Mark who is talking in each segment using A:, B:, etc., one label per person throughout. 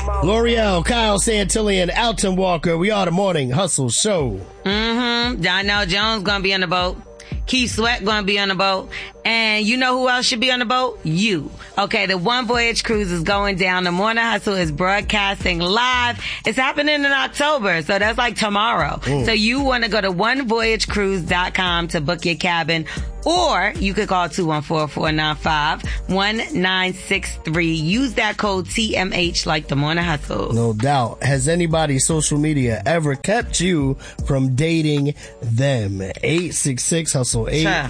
A: L'Oreal, Kyle Santillan, Alton Walker. We are the Morning Hustle Show.
B: Donnell Jones gonna be on the boat. Keith Sweat gonna be on the boat. And you know who else should be on the boat? You. Okay, the One Voyage Cruise is going down. The Morning Hustle is broadcasting live. It's happening in October, so that's like tomorrow. So you want to go to onevoyagecruise.com to book your cabin, or you could call 214-495-1963. Use that code TMH like the Morning Hustle.
A: No doubt. Has anybody's social media ever kept you from dating them? 866-HUSTLE-8,
B: Sure.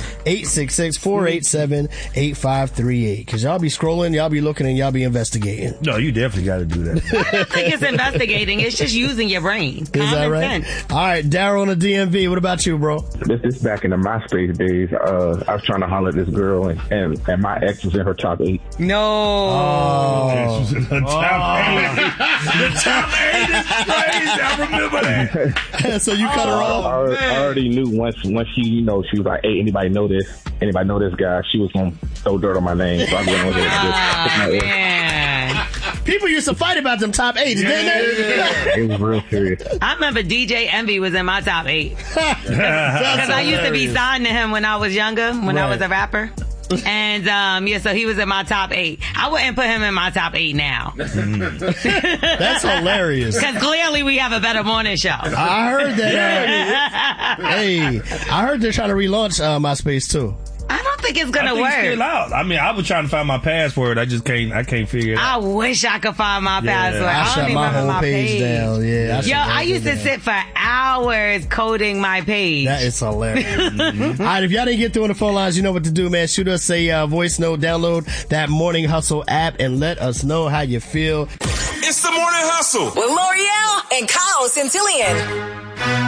A: 866-487-8538. Cause y'all be scrolling, y'all be looking, and y'all be investigating.
C: No, you definitely got to do that.
B: I don't think it's investigating. It's just using your brain.
A: Is that right? All right, Daryl on the DMV. What about you, bro?
D: This is back in the MySpace days. I was trying to holler at this girl, and my ex was in her top 8.
B: No.
A: Oh.
C: The top 8. The top 8 is crazy. I remember that.
A: So you cut her off?
D: I already knew once she, she was like, hey, anybody know this guy? She was going to throw dirt on my name. So I went over there and just
B: Man.
A: People used to fight about them top 8s, didn't they?
D: It was real serious.
B: I remember DJ Envy was in my top 8. Because I used to be signed to him when I was younger, when I was a rapper. And, so he was in my top 8. I wouldn't put him in my top 8 now.
A: That's hilarious.
B: Because clearly we have a better morning show.
A: I heard that. Hey, I heard they're trying to relaunch MySpace too.
B: I don't think it's going to
C: It's
B: work.
C: still out. I mean, I was trying to find my password. I can't figure it out.
B: I wish I could find my password.
A: I
B: I
A: shut
B: don't even
A: my
B: remember
A: whole
B: my
A: page down. Yeah,
B: Yo, I used to
A: down.
B: sit for hours coding my page.
A: That is hilarious. All right, if y'all didn't get through on the phone lines, you know what to do, man. Shoot us a voice note, download that Morning Hustle app, and let us know how you feel.
E: It's the Morning Hustle
F: with L'Oreal and Kyle Santillan.